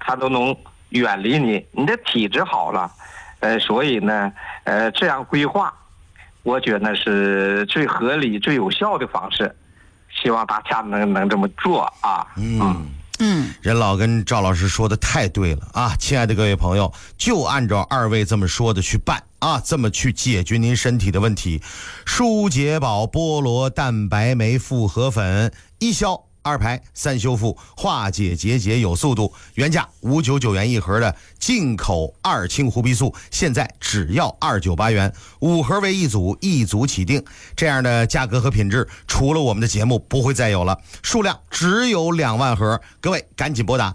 它都能远离你，你的体质好了，所以呢，这样规划，我觉得是最合理、最有效的方式。希望大家能这么做啊。 任老跟赵老师说的太对了啊！亲爱的各位朋友，就按照二位这么说的去办啊，这么去解决您身体的问题。舒解宝菠萝蛋白酶复合粉，1消2排3修复，化解结节有速度，原价599元一盒的进口2氢胡皮素，现在只要298元，5盒为一组，一组起订，这样的价格和品质，除了我们的节目不会再有了，数量只有2万盒，各位赶紧拨打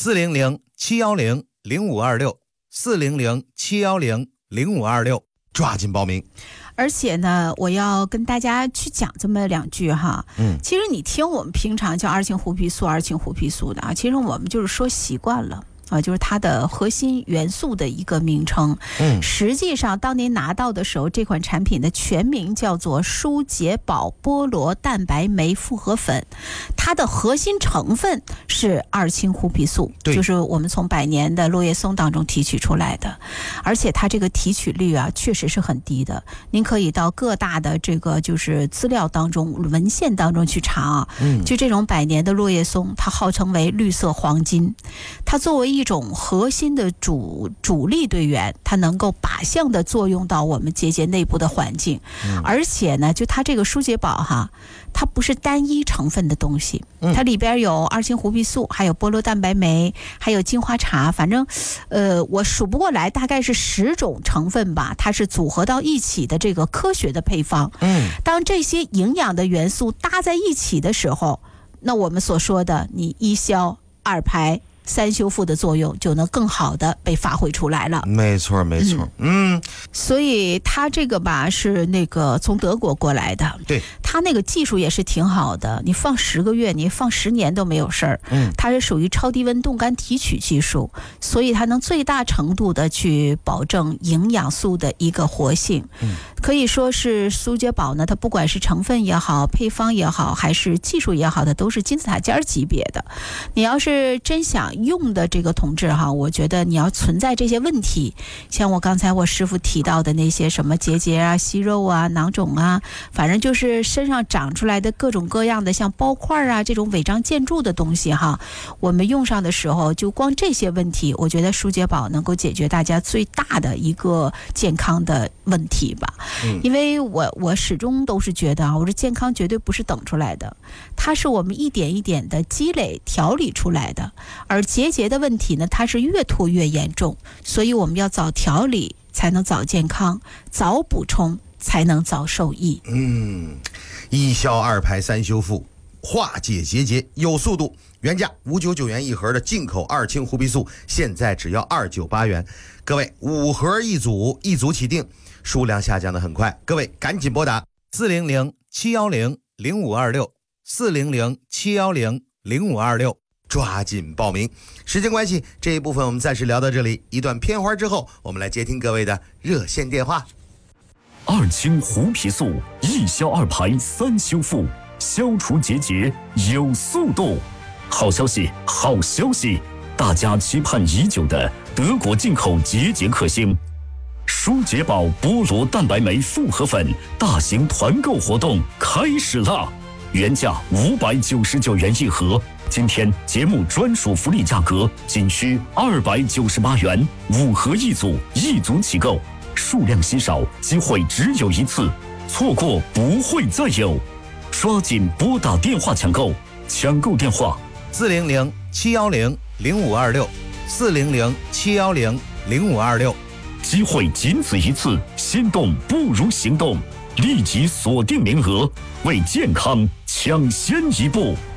400-710-0526，400-710-0526，抓紧报名。 而且呢，我要跟大家去讲这么2句哈。其实你听我们平常叫2氢胡皮素的啊，其实我们就是说习惯了。就是它的核心元素的一个名称。实际上当您拿到的时候，这款产品的全名叫做舒解宝菠萝蛋白酶复合粉，它的核心成分是2氢胡皮素，就是我们从百年的落叶松当中提取出来的，而且它这个提取率啊确实是很低的。您可以到各大的这个就是资料当中、文献当中去查啊。就这种百年的落叶松，它号称为绿色黄金，它作为一种核心的主力队员，它能够靶向的作用到我们结节内部的环境。而且呢，就它这个舒解宝哈，它不是单一成分的东西，它里边有2氢胡皮素，还有菠萝蛋白酶，还有金花茶，反正我数不过来，大概是10种成分吧，它是组合到一起的这个科学的配方。当这些营养的元素搭在一起的时候，那我们所说的你1消2排3修复的作用就能更好的被发挥出来了。 没错。 所以它这个吧是那个从德国过来的， 对， 它那个技术也是挺好的，你放10个月，你放10年都没有事儿。它是属于超低温冻干提取技术，所以它能最大程度的去保证营养素的一个活性。可以说是舒解宝呢，它不管是成分也好，配方也好，还是技术也好，它都是金字塔尖级别的。你要是真想用的这个同志哈，我觉得你要存在这些问题，像我刚才我师傅提到的那些什么结节啊、息肉啊、囊肿啊，反正就是身上长出来的各种各样的像包块啊这种违章建筑的东西哈，我们用上的时候就光这些问题，我觉得舒解宝能够解决大家最大的一个健康的问题吧。因为我始终都是觉得啊，我说健康绝对不是等出来的，它是我们一点一点的积累调理出来的，而结节的问题呢，它是越拖越严重，所以我们要早调理才能早健康，早补充才能早受益。 1消2排3修复，化解结节有速度，原价599元一盒的进口2氢胡皮素，现在只要298元，各位5盒一组，一组起订，数量下降的很快，各位赶紧拨打400-710-0526，400-710-0526，抓紧报名。时间关系，这一部分我们暂时聊到这里，一段片花之后，我们来接听各位的热线电话。 2氢胡皮素1消2排3修复，消除结节有速度。好消息，好消息！大家期盼已久的德国进口结节克星舒解宝菠萝蛋白酶复合粉大型团购活动开始了，原价599元一盒，今天节目专属福利价格仅需298元，5盒一组，一组起购，数量稀少，机会只有一次，错过不会再有，抓紧拨打电话抢购，抢购电话 400-710-0526，400-710-0526， 机会仅此一次，心动不如行动，立即锁定名额，为健康抢先一步。